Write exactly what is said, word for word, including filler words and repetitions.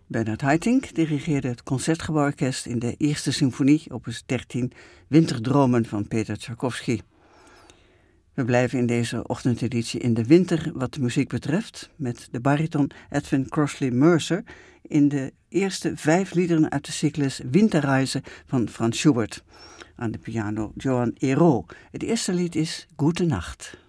Bernard Haitink dirigeerde het Concertgebouworkest in de Eerste Symfonie, opus dertien, Winterdromen van Peter Tschaikowski. We blijven in deze ochtendeditie in de winter wat de muziek betreft, met de bariton Edwin Crossley Mercer in de eerste vijf liederen uit de cyclus Winterreise van Franz Schubert. Aan de piano Johan Ero. Het eerste lied is Gute Nacht.